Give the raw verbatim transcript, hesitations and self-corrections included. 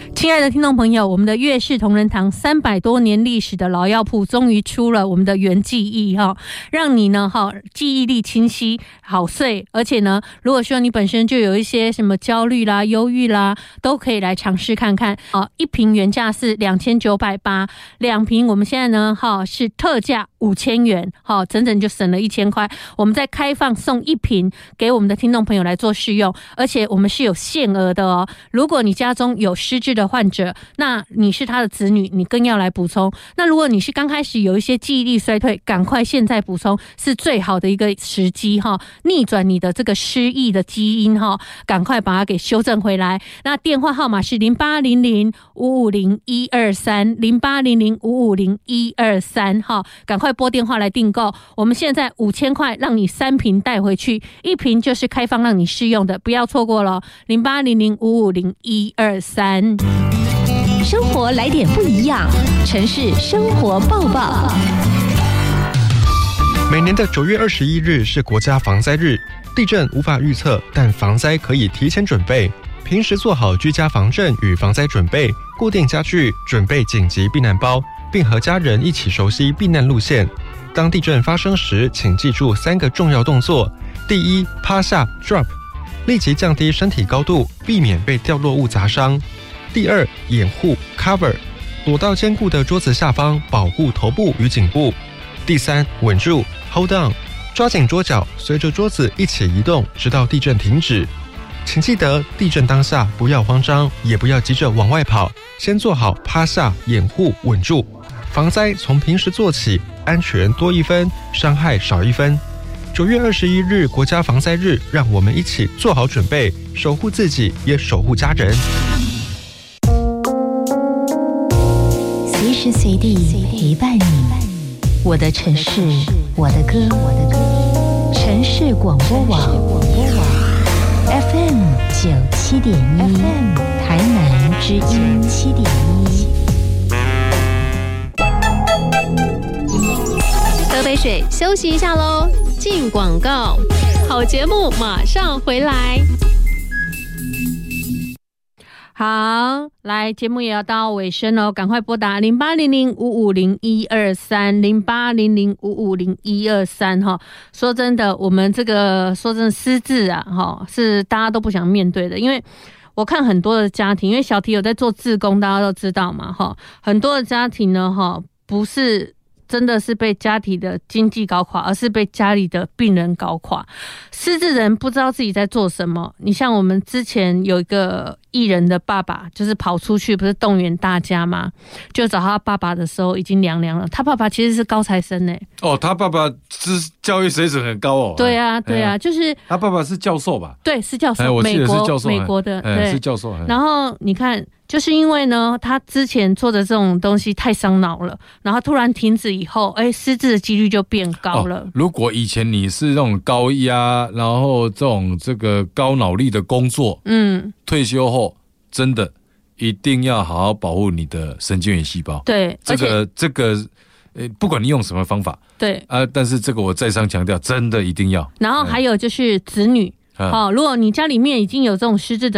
亲爱的听众朋友，我们的乐视同仁堂三百多年历史的老药铺终于出了我们的原记忆哈，让你呢哈记忆力清晰好睡，而且呢，如果说你本身就有一些什么焦虑啦、忧郁啦，都可以来尝试看看啊。一瓶原价是两千九百八，两瓶我们现在呢哈是特价五千元，哈，整整就省了一千块。我们再开放送一瓶给我们的听众朋友来做试用，而且我们是有限额的哦。如果你家中有失智的患者，那你是他的子女，你更要来补充。那如果你是刚开始有一些记忆力衰退，赶快现在补充是最好的一个时机哈，逆转你的这个失忆的基因哈，赶快把它给修正回来。那电话号码是零八零零五五零一二三零八零零五五零一二三哈，赶快拨电话来订购。我们现在五千块让你三瓶带回去，一瓶就是开放让你试用的，不要错过了。零八零零五五零一二三。 生活来点不一样，城市生活报报。 每年的九月二十一日是国家防灾日，地震无法预测，但防灾可以提前准备。平时做好居家防震与防灾准备，固定家具，准备紧急避难包，并和家人一起熟悉避难路线。当地震发生时，请记住三个重要动作：第一，趴下 drop， 立即降低身体高度，避免被掉落物砸伤；第二，掩护 cover， 躲到坚固的桌子下方，保护头部与颈部；第三，稳住 hold on， 抓紧桌角，随着桌子一起移动，直到地震停止。请记得，地震当下不要慌张，也不要急着往外跑，先做好趴下、掩护、稳住。防灾从平时做起，安全多一分，伤害少一分。九月二十一日国家防灾日，让我们一起做好准备，守护自己，也守护家人。 随时随地陪伴你，我的城市，我的歌，城市广播网 F M 九七点一，台南之音七点一。 喝杯水，休息一下喽。进广告，好节目马上回来。 好，来，节目也要到尾声了，赶快拨打零八零零五五零一二三零八零零五五零一二三哈。说真的，我们这个说真的失智啊，哈，是大家都不想面对的，因为我看很多的家庭，因为小提有在做志工，大家都知道嘛，哈，很多的家庭呢，哈，不是真的是被家庭的经济搞垮，而是被家里的病人搞垮。失智人不知道自己在做什么。你像我们之前有一个艺人的爸爸，就是跑出去不是动员大家吗？就找他爸爸的时候已经凉凉了。他爸爸其实是高材生呢。 哦，他爸爸是教育水准很高哦。 对啊，对啊，就是他爸爸是教授吧？ 对，是教授， 哎、我记得是教授， 美国美国的，对， 是教授。 然后你看。就是因为呢，他之前做的这种东西太伤脑了，然后突然停止以后，哎，失智的几率就变高了。哦、 如果以前你是那种高压，然后这种这个高脑力的工作，嗯，退休后真的一定要好好保护你的神经元细胞。 对， 这个这个，呃，不管你用什么方法， 对啊，但是这个我再三强调，真的一定要。 然后还有就是子女，哦，如果你家里面已经有这种失智的